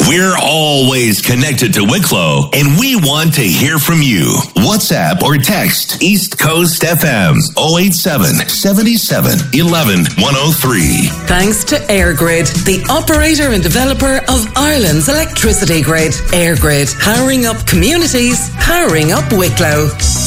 We're always connected to Wicklow, and we want to hear from you. WhatsApp or text East Coast FM 087 77 11 103. Thanks to EirGrid, the operator and developer of Ireland's electricity grid. EirGrid, powering up communities, powering up Wicklow.